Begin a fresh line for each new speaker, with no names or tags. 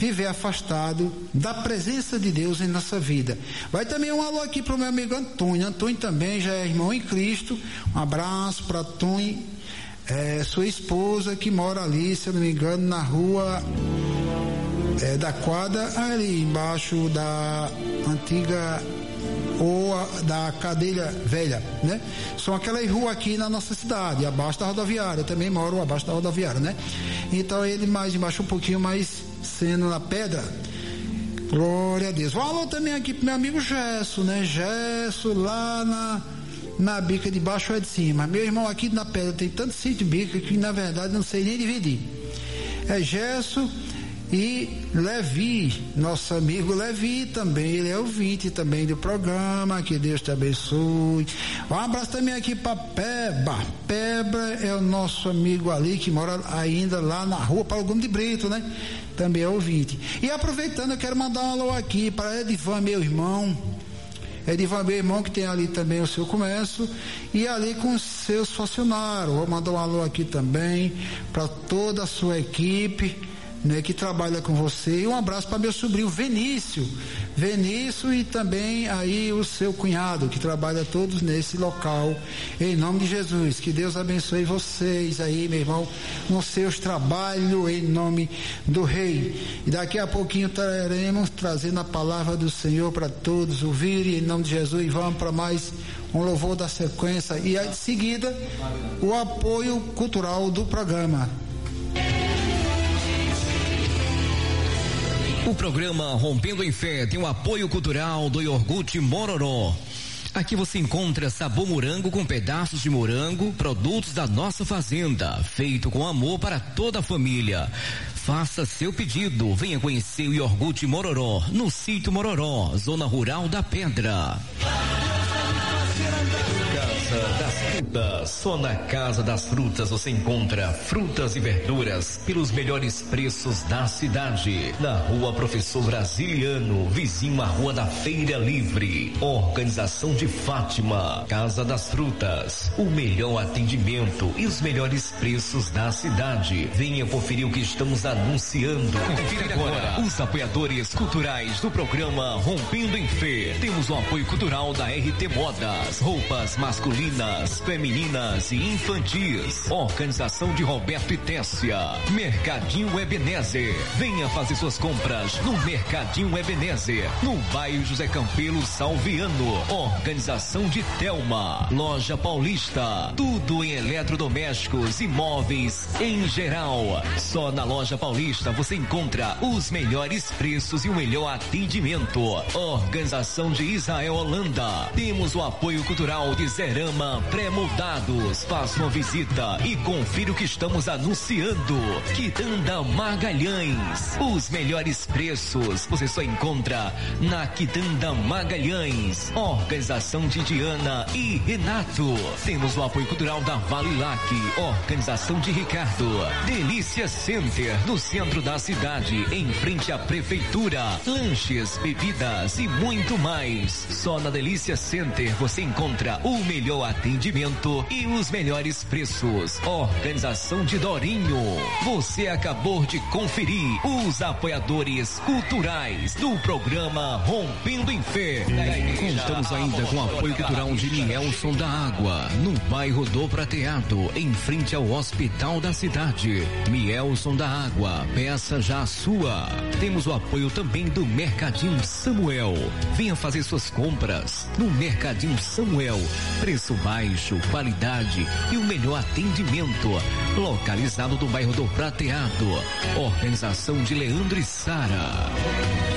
viver afastado da presença de Deus em nossa vida. Vai também um alô aqui para o meu amigo Antônio. Antônio também já é irmão em Cristo. Um abraço para Antônio, sua esposa, que mora ali, se eu não me engano, na rua da quadra, ali embaixo da antiga ou da cadeia velha, né? São aquelas ruas aqui na nossa cidade, abaixo da rodoviária. Eu também moro abaixo da rodoviária, né? Então ele mais embaixo, um pouquinho mais sendo na pedra. Glória a Deus. Um alô também aqui pro meu amigo Gesso, né? Gesso lá na bica de baixo ou de cima. Meu irmão aqui na pedra tem tanto sítio bica que na verdade não sei nem dividir. É Gesso e Levi, nosso amigo Levi também, ele é ouvinte também do programa, que Deus te abençoe. Um abraço também aqui para Peba. Peba é o nosso amigo ali que mora ainda lá na rua Paulo Gomes de Brito, né? Também é ouvinte. E aproveitando, eu quero mandar um alô aqui para Edivan, meu irmão. Edivan, meu irmão, que tem ali também o seu comércio e ali com os seus funcionários. Vou mandar um alô aqui também para toda a sua equipe, né, que trabalha com você, e um abraço para meu sobrinho Vinícius e também aí o seu cunhado, que trabalha todos nesse local, em nome de Jesus. Que Deus abençoe vocês aí, meu irmão, nos seus trabalhos, em nome do Rei. E daqui a pouquinho estaremos trazendo a palavra do Senhor para todos ouvirem, em nome de Jesus. E vamos para mais um louvor da sequência e em seguida o apoio cultural do programa.
O programa Rompendo em Fé tem o apoio cultural do Iogurte Mororó. Aqui você encontra sabor morango com pedaços de morango, produtos da nossa fazenda, feito com amor para toda a família. Faça seu pedido, venha conhecer o Iogurte Mororó, no sítio Mororó, zona rural da Pedra. Casa das Frutas. Só na Casa das Frutas você encontra frutas e verduras pelos melhores preços da cidade. Na Rua Professor Brasiliano, vizinho à Rua da Feira Livre. Organização de Fátima. Casa das Frutas. O melhor atendimento e os melhores preços da cidade. Venha conferir o que estamos anunciando. Confira agora os apoiadores culturais do programa Rompendo em Fé. Temos o apoio cultural da RT Modas, roupas masculinas, femininas e infantis. Organização de Roberto e Tessia. Mercadinho Ebenezer. Venha fazer suas compras no Mercadinho Ebenezer, no bairro José Campelo Salviano. Organização de Telma. Loja Paulista. Tudo em eletrodomésticos e móveis em geral. Só na Loja Paulista você encontra os melhores preços e o melhor atendimento. Organização de Israel Holanda. Temos o apoio cultural de Zerama Pré-Moldados. Faça uma visita e confira o que estamos anunciando. Quitanda Magalhães. Os melhores preços você só encontra na Quitanda Magalhães. Organização de Diana e Renato. Temos o apoio cultural da Valilac. Organização de Ricardo. Delícia Center, no centro da cidade, em frente à prefeitura. Lanches, bebidas e muito mais. Só na Delícia Center você encontra o melhor atendimento e os melhores preços. Organização de Dorinho. Você acabou de conferir os apoiadores culturais do programa Rompendo em Fé. Contamos ainda com o apoio cultural de Mielson da Água, no bairro do Prateado, em frente ao hospital da cidade. Mielson da Água, peça já a sua. Temos o apoio também do Mercadinho Samuel. Venha fazer suas compras no Mercadinho Samuel. Preço baixo, qualidade e o melhor atendimento. Localizado no bairro do Prateado. Organização de Leandro e Sara.